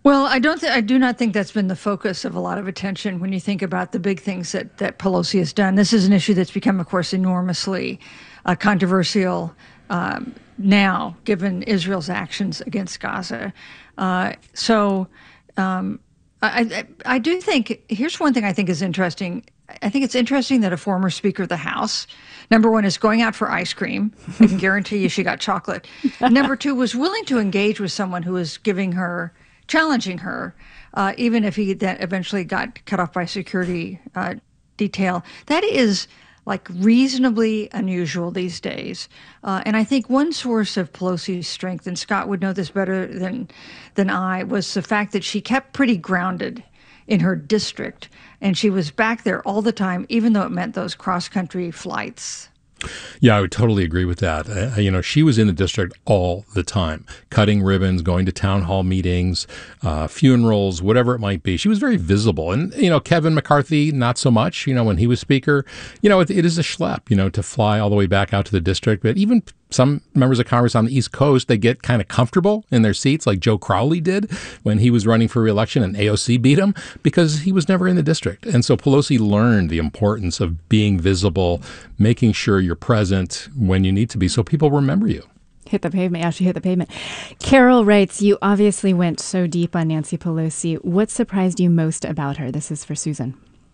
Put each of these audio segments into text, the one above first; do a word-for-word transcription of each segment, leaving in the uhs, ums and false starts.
Well, I don't. Th- I do not think that's been the focus of a lot of attention when you think about the big things that that Pelosi has done. This is an issue that's become, of course, enormously uh, controversial um, now, given Israel's actions against Gaza. Uh, so, um, I, I I do think here's one thing I think is interesting. I think it's interesting that a former Speaker of the House, number one, is going out for ice cream. I can guarantee you she got chocolate. Number two, was willing to engage with someone who was giving her, challenging her, uh, even if he then eventually got cut off by security uh, detail. That is like reasonably unusual these days. Uh, and I think one source of Pelosi's strength, and Scott would know this better than than I, was the fact that she kept pretty grounded in her district. And she was back there all the time, even though it meant those cross-country flights. Yeah, I would totally agree with that. Uh, you know, she was in the district all the time, cutting ribbons, going to town hall meetings, uh, funerals, whatever it might be. She was very visible. And, you know, Kevin McCarthy, not so much, you know, when he was speaker. You know, it, it is a schlep, you know, to fly all the way back out to the district. But even some members of Congress on the East Coast, they get kind of comfortable in their seats, like Joe Crowley did when he was running for re-election and A O C beat him because he was never in the district. And so Pelosi learned the importance of being visible, making sure you're present when you need to be so people remember you. Hit the pavement. Yeah, she hit the pavement. Carol writes, you obviously went so deep on Nancy Pelosi. What surprised you most about her? This is for Susan.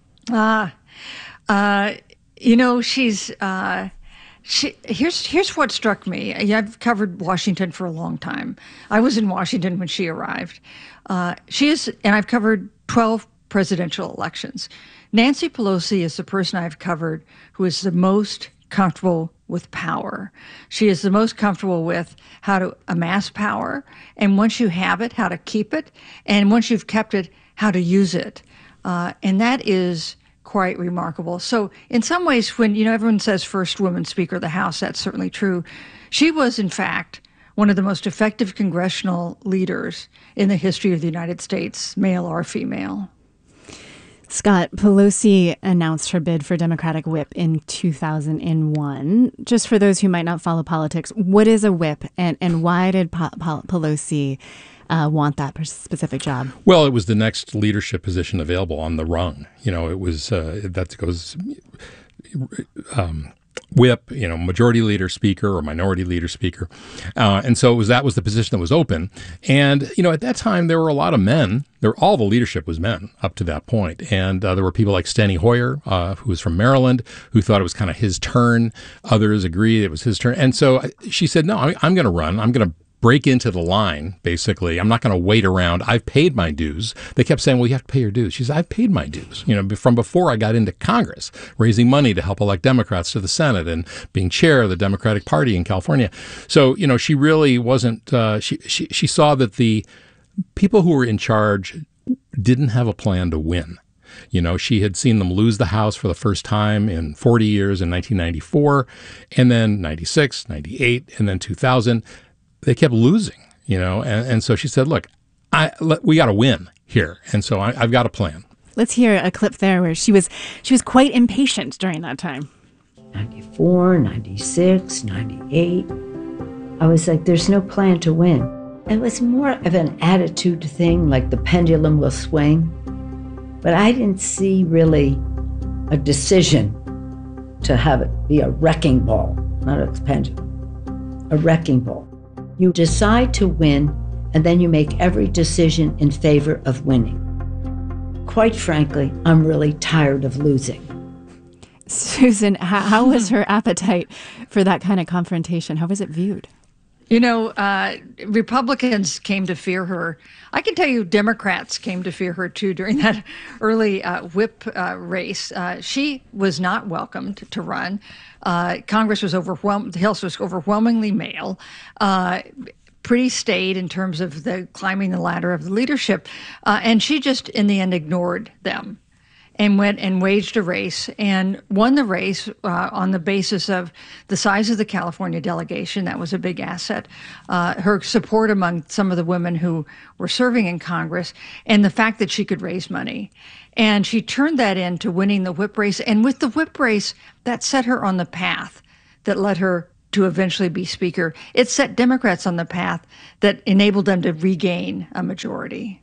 Ah, uh, uh, you know, she's... Uh, She, here's here's what struck me. I've covered Washington for a long time. I was in Washington when she arrived. Uh, she is, and I've covered twelve presidential elections. Nancy Pelosi is the person I've covered who is the most comfortable with power. She is the most comfortable with how to amass power, and once you have it, how to keep it, and once you've kept it, how to use it. Uh, and that is quite remarkable. So in some ways, when, you know, everyone says first woman Speaker of the House, that's certainly true. She was, in fact, one of the most effective congressional leaders in the history of the United States, male or female. Scott, Pelosi announced her bid for Democratic whip in two thousand one. Just for those who might not follow politics, what is a whip, and, and why did pa- pa- Pelosi Uh, want that specific job? Well, it was the next leadership position available on the rung. You know, it was, uh, that goes, um, whip, you know, majority leader speaker or minority leader speaker. Uh, and so it was, that was the position that was open. And, you know, at that time, there were a lot of men. There, all the leadership was men up to that point. And uh, there were people like Steny Hoyer, uh, who was from Maryland, who thought it was kind of his turn. Others agreed it was his turn. And so she said, no, I, I'm going to run. I'm going to break into the line, basically. I'm not going to wait around. I've paid my dues. They kept saying, well, you have to pay your dues. She said, I've paid my dues, you know, from before I got into Congress, raising money to help elect Democrats to the Senate and being chair of the Democratic Party in California. So, you know, she really wasn't, uh, she, she, she saw that the people who were in charge didn't have a plan to win. You know, she had seen them lose the House for the first time in forty years in nineteen ninety-four, and then ninety-six, ninety-eight, and then two thousand. They kept losing, you know, and, and so she said, look, I, let, we got to win here. And so I, I've got a plan. Let's hear a clip there where she was she was quite impatient during that time. ninety-four, ninety-six, ninety-eight. I was like, there's no plan to win. It was more of an attitude thing, like the pendulum will swing. But I didn't see really a decision to have it be a wrecking ball, not a pendulum, a wrecking ball. You decide to win, and then you make every decision in favor of winning. Quite frankly, I'm really tired of losing. Susan, how, how was her appetite for that kind of confrontation? How was it viewed? You know, uh, Republicans came to fear her. I can tell you Democrats came to fear her, too, during that early uh, whip uh, race. Uh, she was not welcomed to run. Uh, Congress was overwhelmed. The House was overwhelmingly male, uh, pretty staid in terms of the climbing the ladder of the leadership. Uh, and she just, in the end, ignored them and went and waged a race and won the race uh, on the basis of the size of the California delegation. That was a big asset. Uh, her support among some of the women who were serving in Congress, and the fact that she could raise money. And she turned that into winning the whip race. And with the whip race, that set her on the path that led her to eventually be Speaker. It set Democrats on the path that enabled them to regain a majority.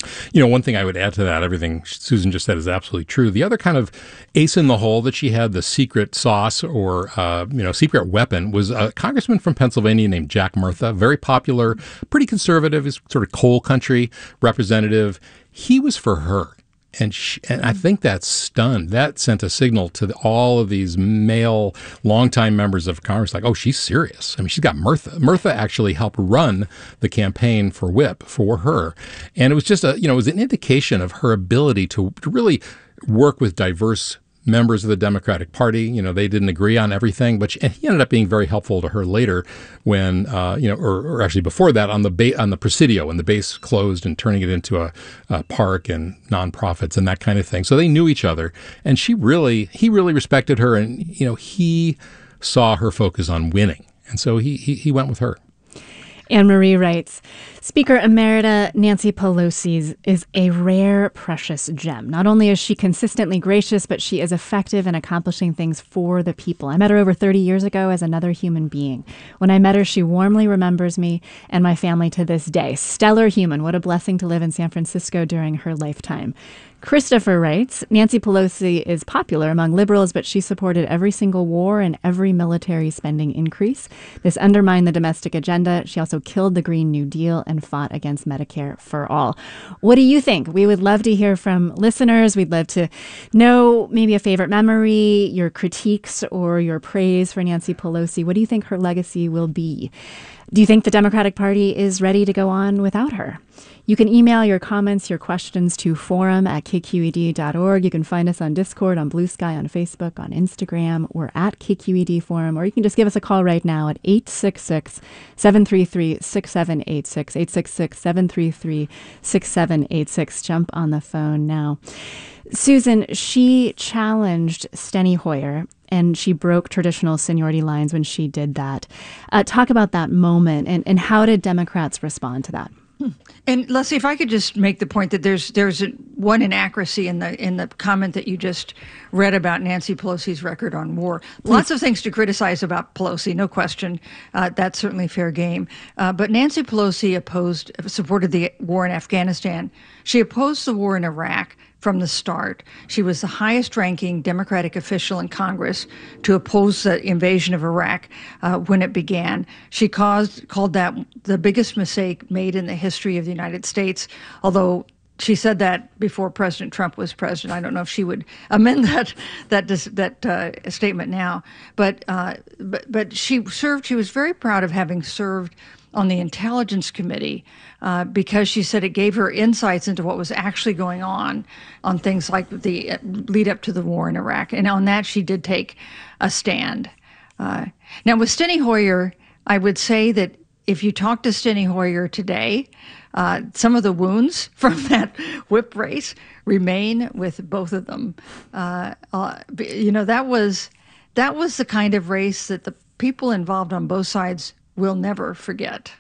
you know, one thing I would add to that, everything Susan just said is absolutely true. The other kind of ace in the hole that she had, the secret sauce or, uh, you know, secret weapon, was a congressman from Pennsylvania named Jack Murtha, very popular, pretty conservative, is sort of coal country representative. He was for her. And, she, and I think that stunned. That sent a signal to the, all of these male, longtime members of Congress, like, oh, she's serious. I mean, she's got Murtha. Murtha actually helped run the campaign for whip for her. And it was just a, you know, it was an indication of her ability to, to really work with diverse members of the Democratic Party. You know, they didn't agree on everything, but she, and he ended up being very helpful to her later when, uh, you know, or, or actually before that on the ba- on the Presidio, when the base closed and turning it into a, a park and nonprofits and that kind of thing. So they knew each other, and she really, he really respected her, and you know, he saw her focus on winning, and so he he, he went with her. Anne Marie writes, Speaker Emerita Nancy Pelosi is a rare, precious gem. Not only is she consistently gracious, but she is effective in accomplishing things for the people. I met her over thirty years ago as another human being. When I met her, she warmly remembers me and my family to this day. Stellar human. What a blessing to live in San Francisco during her lifetime. Christopher writes, Nancy Pelosi is popular among liberals, but she supported every single war and every military spending increase. This undermined the domestic agenda. She also killed the Green New Deal and fought against Medicare for all. What do you think? We would love to hear from listeners. We'd love to know maybe a favorite memory, your critiques or your praise for Nancy Pelosi. What do you think her legacy will be? Do you think the Democratic Party is ready to go on without her? You can email your comments, your questions to forum at k q e d dot org. You can find us on Discord, on Blue Sky, on Facebook, on Instagram. We're at K Q E D Forum, or you can just give us a call right now at eight six six, seven three three, six seven eight six, eight six six, seven three three, six seven eight six. Jump on the phone now. Susan, she challenged Steny Hoyer, and she broke traditional seniority lines when she did that. Uh, talk about that moment, and, and how did Democrats respond to that? And Leslie, if I could just make the point that there's there's a, one inaccuracy in the in the comment that you just read about Nancy Pelosi's record on war. Lots of things to criticize about Pelosi, no question. Uh, that's certainly fair game. Uh, but Nancy Pelosi opposed, supported the war in Afghanistan. She opposed the war in Iraq from the start. She was the highest-ranking Democratic official in Congress to oppose the invasion of Iraq uh, when it began. She caused, called that the biggest mistake made in the history of the United States, although she said that before President Trump was president. I don't know if she would amend that that that uh, statement now. But, uh, but but she served. She was very proud of having served on the Intelligence Committee uh, because she said it gave her insights into what was actually going on on things like the uh, lead up to the war in Iraq. And on that, she did take a stand. Uh, now, with Steny Hoyer, I would say that if you talk to Steny Hoyer today, uh, some of the wounds from that whip race remain with both of them. Uh, uh, you know, that was that was the kind of race that the people involved on both sides will never forget.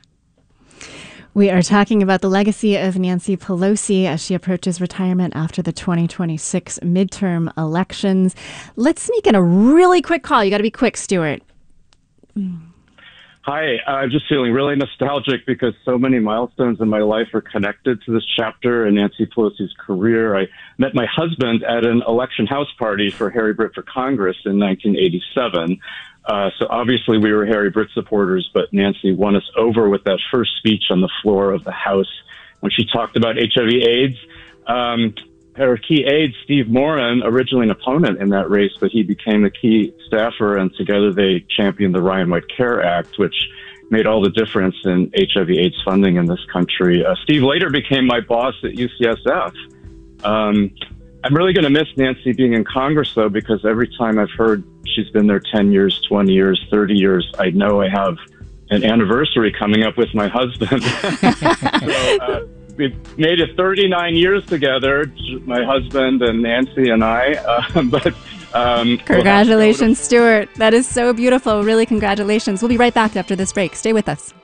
We are talking about the legacy of Nancy Pelosi as she approaches retirement after the twenty twenty-six midterm elections. Let's sneak in a really quick call. You got to be quick, Stuart. Hi, I'm just feeling really nostalgic because so many milestones in my life are connected to this chapter in Nancy Pelosi's career. I met my husband at an election house party for Harry Britt for Congress in nineteen eighty-seven. Uh, so obviously we were Harry Britt supporters, but Nancy won us over with that first speech on the floor of the House when she talked about H I V AIDS. Um, her key aide, Steve Moran, originally an opponent in that race, but he became the key staffer, and together they championed the Ryan White Care Act, which made all the difference in H I V AIDS funding in this country. Uh, Steve later became my boss at U C S F. Um, I'm really going to miss Nancy being in Congress, though, because every time I've heard she's been there ten years, twenty years, thirty years, I know I have an anniversary coming up with my husband. so, uh, we've made it thirty-nine years together, my husband and Nancy and I. Uh, but um, Congratulations, we'll to- Stuart. That is so beautiful. Really, congratulations. We'll be right back after this break. Stay with us.